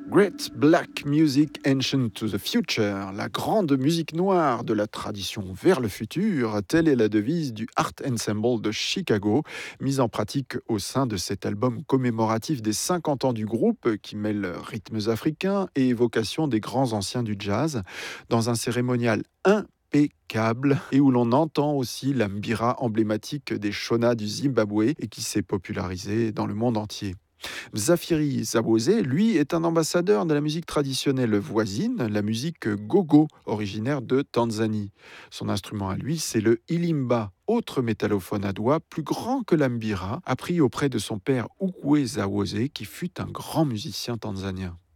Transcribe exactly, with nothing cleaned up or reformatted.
Great Black Music Ancient to the Future, la grande musique noire de la tradition vers le futur, telle est la devise du Art Ensemble de Chicago, mise en pratique au sein de cet album commémoratif des cinquante ans du groupe qui mêle rythmes africains et évocation des grands anciens du jazz, dans un cérémonial impeccable et où l'on entend aussi la mbira emblématique des Shona du Zimbabwe et qui s'est popularisée dans le monde entier. Mzafiri Zawose, lui, est un ambassadeur de la musique traditionnelle voisine, la musique gogo, originaire de Tanzanie. Son instrument à lui, c'est le ilimba, autre métallophone à doigts plus grand que l'ambira, appris auprès de son père Ukwe Zawose, qui fut un grand musicien tanzanien.